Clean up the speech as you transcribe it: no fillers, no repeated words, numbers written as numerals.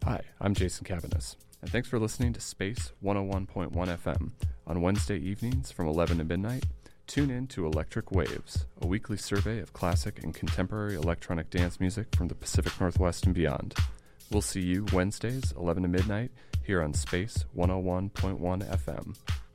Hi, I'm Jason Cabanis, and thanks for listening to Space 101.1 FM. On Wednesday evenings from 11 to midnight, tune in to Electric Waves, a weekly survey of classic and contemporary electronic dance music from the Pacific Northwest and beyond. We'll see you Wednesdays, 11 to midnight, here on Space 101.1 FM.